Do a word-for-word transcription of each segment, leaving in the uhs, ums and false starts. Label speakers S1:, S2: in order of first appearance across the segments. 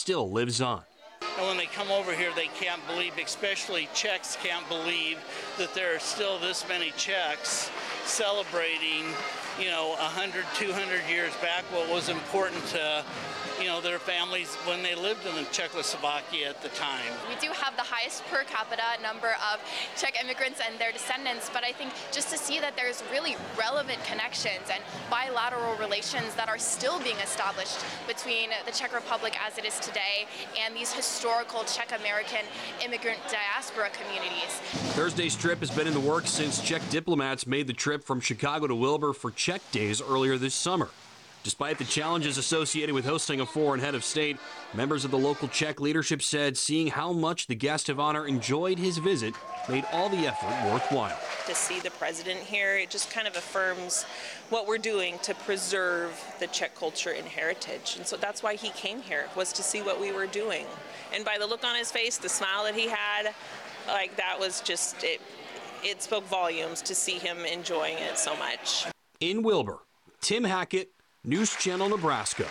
S1: still lives on.
S2: And when they come over here, they can't believe, especially Czechs can't believe that there are still this many Czechs celebrating, you know, one hundred, two hundred years back what was important to, you know, their families when they lived in Czechoslovakia at the time.
S3: We do have the highest per capita number of Czech immigrants and their descendants, but I think just to see that there's really relevant connections and bilateral relations that are still being established between the Czech Republic as it is today and these historical Czech-American immigrant diaspora communities.
S1: Thursday's trip has been in the works since Czech diplomats made the trip from Chicago to Wilbur for Czech Days earlier this summer. Despite the challenges associated with hosting a foreign head of state, members of the local Czech leadership said seeing how much the guest of honor enjoyed his visit made all the effort worthwhile.
S4: To see the president here, it just kind of affirms what we're doing to preserve the Czech culture and heritage. And so that's why he came here, was to see what we were doing. And by the look on his face, the smile that he had, like that was just, it, it spoke volumes to see him enjoying it so much.
S1: In Wilbur, Tim Hackett, News Channel, Nebraska.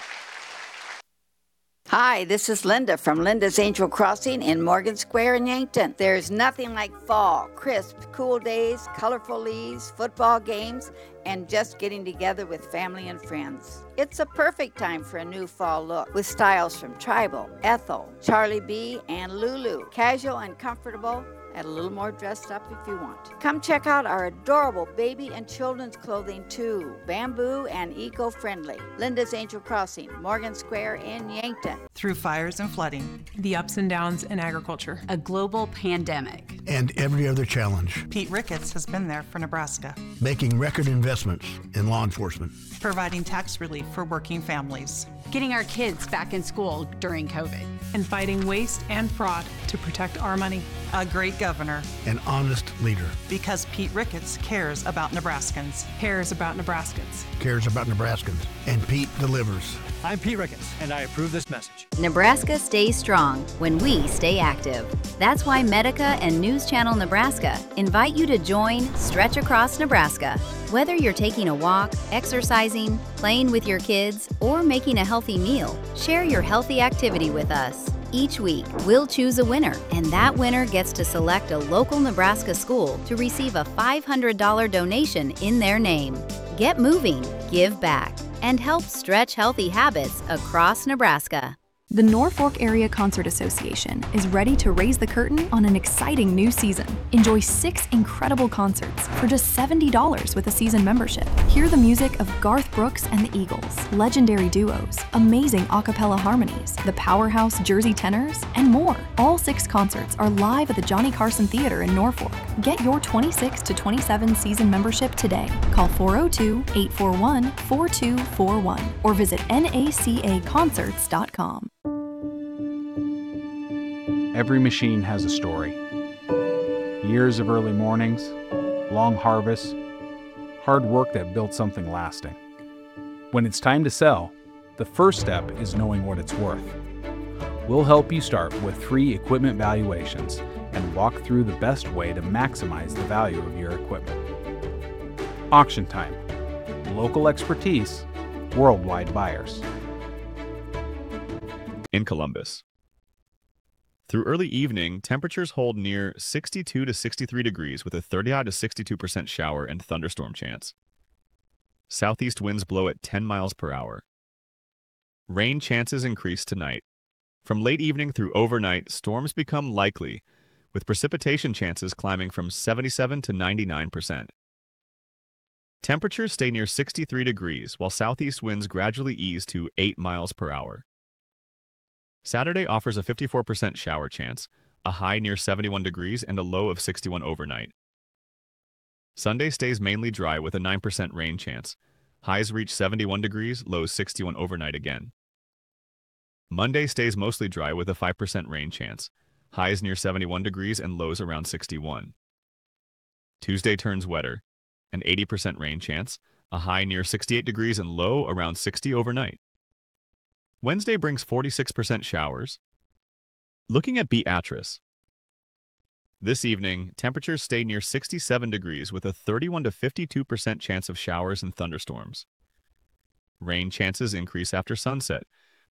S5: Hi, this is Linda from Linda's Angel Crossing in Morgan Square in Yankton. There's nothing like fall, crisp, cool days, colorful leaves, football games, and just getting together with family and friends. It's a perfect time for a new fall look with styles from Tribal, Ethel, Charlie B, and Lulu. Casual and comfortable, and a little more dressed up if you want. Come check out our adorable baby and children's clothing too. Bamboo and eco-friendly. Linda's Angel Crossing, Morgan Square in Yankton.
S6: Through fires and flooding,
S7: the ups and downs in agriculture,
S8: a global pandemic,
S9: and every other challenge,
S6: Pete Ricketts has been there for Nebraska.
S9: Making record investments in law enforcement.
S6: Providing tax relief for working families.
S8: Getting our kids back in school during COVID.
S7: And fighting waste and fraud to protect our money.
S6: A great governor.
S9: An honest leader.
S6: Because Pete Ricketts cares about Nebraskans.
S7: Cares about Nebraskans.
S9: Cares about Nebraskans. And Pete delivers.
S10: I'm Pete Ricketts, and I approve this message.
S11: Nebraska stays strong when we stay active. That's why Medica and News Channel Nebraska invite you to join Stretch Across Nebraska. Whether you're taking a walk, exercising, playing with your kids, or making a healthy meal, share your healthy activity with us. Each week, we'll choose a winner, and that winner gets to select a local Nebraska school to receive a five hundred dollars donation in their name. Get moving, give back, and help stretch healthy habits across Nebraska.
S12: The Norfolk Area Concert Association is ready to raise the curtain on an exciting new season. Enjoy six incredible concerts for just seventy dollars with a season membership. Hear the music of Garth Brooks and the Eagles, legendary duos, amazing a cappella harmonies, the powerhouse Jersey Tenors, and more. All six concerts are live at the Johnny Carson Theater in Norfolk. Get your twenty-six to twenty-seven season membership today. Call four oh two, eight four one, four two four one or visit N A C A concerts dot com.
S13: Every machine has a story. Years of early mornings, long harvests, hard work that built something lasting. When it's time to sell, the first step is knowing what it's worth. We'll help you start with free equipment valuations and walk through the best way to maximize the value of your equipment. Auction Time. Local expertise, worldwide buyers.
S14: In Columbus. Through early evening, temperatures hold near sixty-two to sixty-three degrees with a thirty-odd to sixty-two percent shower and thunderstorm chance. Southeast winds blow at ten miles per hour. Rain chances increase tonight. From late evening through overnight, storms become likely, with precipitation chances climbing from seventy-seven to ninety-nine percent. Temperatures stay near sixty-three degrees, while southeast winds gradually ease to eight miles per hour. Saturday offers a fifty-four percent shower chance, a high near seventy-one degrees and a low of sixty-one overnight. Sunday stays mainly dry with a nine percent rain chance. Highs reach seventy-one degrees, lows sixty-one overnight again. Monday stays mostly dry with a five percent rain chance. Highs near seventy-one degrees and lows around sixty-one. Tuesday turns wetter, an eighty percent rain chance, a high near sixty-eight degrees and low around sixty overnight. Wednesday brings forty-six percent showers. Looking at Beatrice. This evening, temperatures stay near sixty-seven degrees with a thirty-one to fifty-two percent chance of showers and thunderstorms. Rain chances increase after sunset,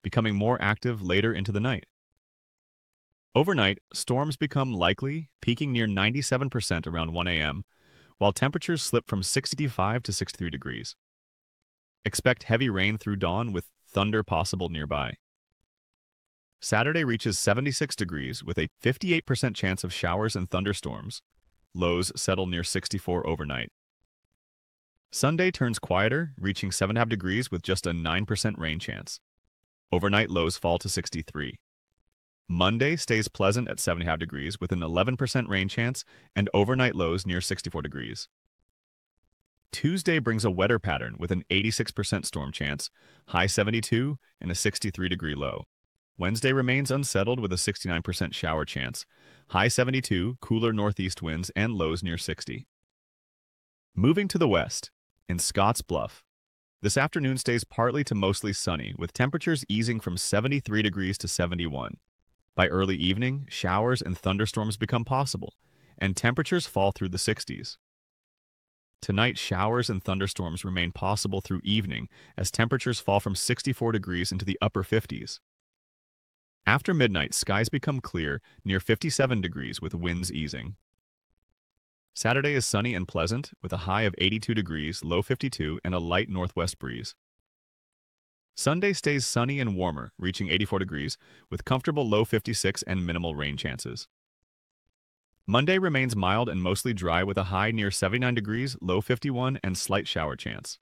S14: becoming more active later into the night. Overnight, storms become likely, peaking near ninety-seven percent around one A M, while temperatures slip from sixty-five to sixty-three degrees. Expect heavy rain through dawn with thunder possible nearby. Saturday reaches seventy-six degrees with a fifty-eight percent chance of showers and thunderstorms. Lows settle near sixty-four overnight. Sunday turns quieter, reaching seven point five degrees with just a nine percent rain chance. Overnight lows fall to sixty-three. Monday stays pleasant at seventy-five degrees with an eleven percent rain chance and overnight lows near sixty-four degrees. Tuesday brings a wetter pattern with an eighty-six percent storm chance, high seventy-two and a sixty-three degree low. Wednesday remains unsettled with a sixty-nine percent shower chance, high seventy-two, cooler northeast winds and lows near sixty. Moving to the west, in Scotts Bluff, this afternoon stays partly to mostly sunny with temperatures easing from seventy-three degrees to seventy-one. By early evening, showers and thunderstorms become possible, and temperatures fall through the sixties. Tonight, showers and thunderstorms remain possible through evening as temperatures fall from sixty-four degrees into the upper fifties. After midnight, skies become clear near fifty-seven degrees with winds easing. Saturday is sunny and pleasant with a high of eighty-two degrees, low fifty-two, and a light northwest breeze. Sunday stays sunny and warmer, reaching eighty-four degrees, with comfortable low fifty-six and minimal rain chances. Monday remains mild and mostly dry with a high near seventy-nine degrees, low fifty-one, and slight shower chance.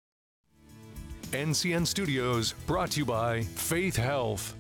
S15: N C N Studios, brought to you by Faith Health.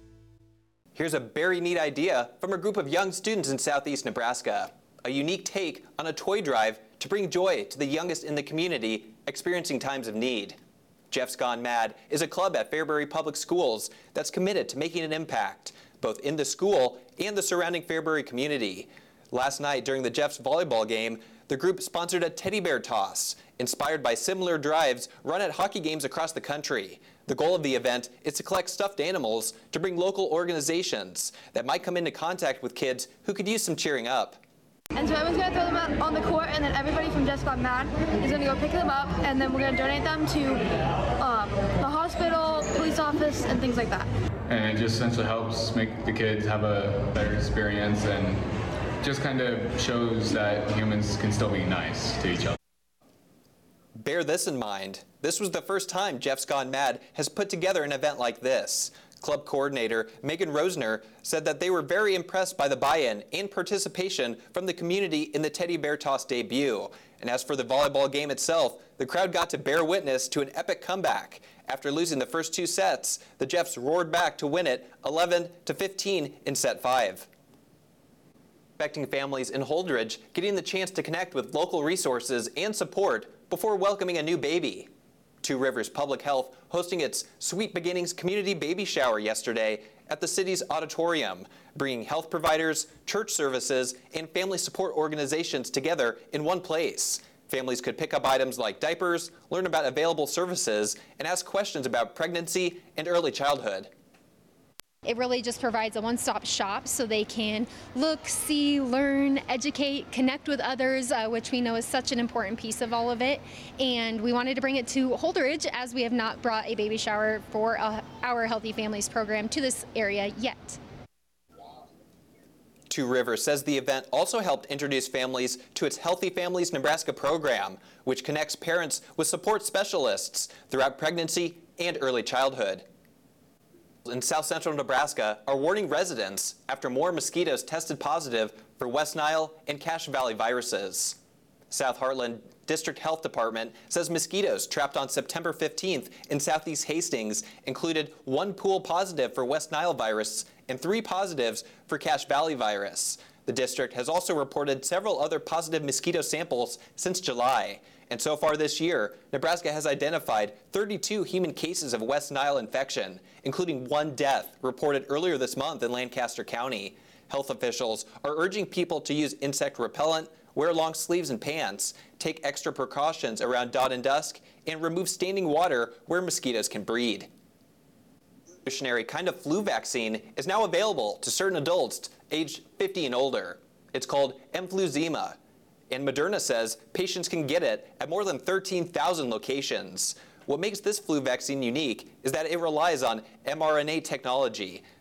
S16: Here's a very neat idea from a group of young students in southeast Nebraska. A unique take on a toy drive to bring joy to the youngest in the community experiencing times of need. Jeff's Gone Mad is a club at Fairbury Public Schools that's committed to making an impact, both in the school and the surrounding Fairbury community. Last night during the Jeff's volleyball game, the group sponsored a teddy bear toss, inspired by similar drives run at hockey games across the country. The goal of the event is to collect stuffed animals to bring local organizations that might come into contact with kids who could use some cheering up.
S17: And so everyone's going to throw them out on the court, and then everybody from Jeff's Gone Mad is going to go pick them up, and then we're going to donate them to um, the hospital, police office, and things like that.
S18: And it just essentially helps make the kids have a better experience and just kind of shows that humans can still be nice to each other.
S16: Bear this in mind. This was the first time Jeff's Gone Mad has put together an event like this. Club coordinator Megan Rosner said that they were very impressed by the buy-in and participation from the community in the teddy bear toss debut. And as for the volleyball game itself, the crowd got to bear witness to an epic comeback. After losing the first two sets, the Jeffs roared back to win it eleven to fifteen in set five. Expecting families in Holdridge getting the chance to connect with local resources and support before welcoming a new baby. Two Rivers Public Health hosting its Sweet Beginnings Community Baby Shower yesterday at the city's auditorium, bringing health providers, church services, and family support organizations together in one place. Families could pick up items like diapers, learn about available services, and ask questions about pregnancy and early childhood.
S19: It really just provides a one-stop shop so they can look, see, learn, educate, connect with others, uh, which we know is such an important piece of all of it. And we wanted to bring it to Holdridge as we have not brought a baby shower for uh, our Healthy Families program to this area yet.
S16: Two Rivers says the event also helped introduce families to its Healthy Families Nebraska program, which connects parents with support specialists throughout pregnancy and early childhood. In south central Nebraska are warning residents after more mosquitoes tested positive for West Nile and Cache Valley viruses. South Heartland District Health Department says mosquitoes trapped on September fifteenth in southeast Hastings included one pool positive for West Nile virus and three positives for Cache Valley virus. The district has also reported several other positive mosquito samples since July. And so far this year, Nebraska has identified thirty-two human cases of West Nile infection, including one death reported earlier this month in Lancaster County. Health officials are urging people to use insect repellent, wear long sleeves and pants, take extra precautions around dawn and dusk, and remove standing water where mosquitoes can breed. The revolutionary kind of flu vaccine is now available to certain adults aged fifty and older. It's called Emfluzima. And Moderna says patients can get it at more than thirteen thousand locations. What makes this flu vaccine unique is that it relies on mRNA technology.